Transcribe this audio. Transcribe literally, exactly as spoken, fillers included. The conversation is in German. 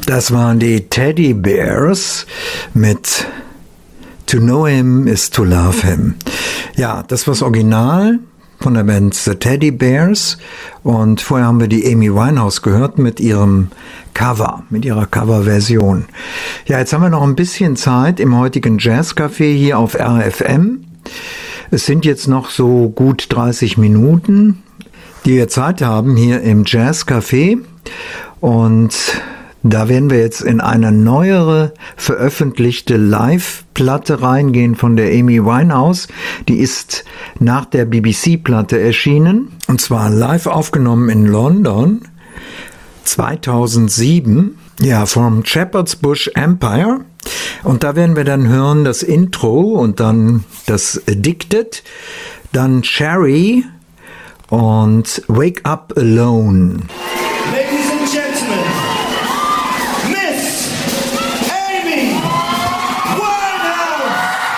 Das waren die Teddy Bears mit To Know Him is to Love Him. Ja, das war das Original von der Band The Teddy Bears und vorher haben wir die Amy Winehouse gehört mit ihrem Cover, mit ihrer Coverversion. Ja, jetzt haben wir noch ein bisschen Zeit im heutigen Jazzcafé hier auf R F M. Es sind jetzt noch so gut dreißig Minuten, die wir Zeit haben hier im Jazzcafé und da werden wir jetzt in eine neuere, veröffentlichte Live-Platte reingehen von der Amy Winehouse. Die ist nach der B B C-Platte erschienen. Und zwar live aufgenommen in London zweitausendsieben. Ja, vom Shepherd's Bush Empire. Und da werden wir dann hören das Intro und dann das Addicted. Dann Sherry und Wake Up Alone.